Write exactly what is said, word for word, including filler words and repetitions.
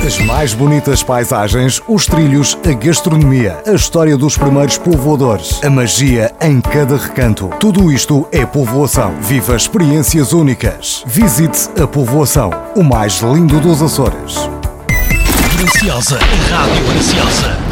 As mais bonitas paisagens, os trilhos, a gastronomia, a história dos primeiros povoadores, a magia em cada recanto. Tudo isto é povoação. Viva experiências únicas. Visite a povoação, o mais lindo dos Açores. Graciosa, Rádio Graciosa.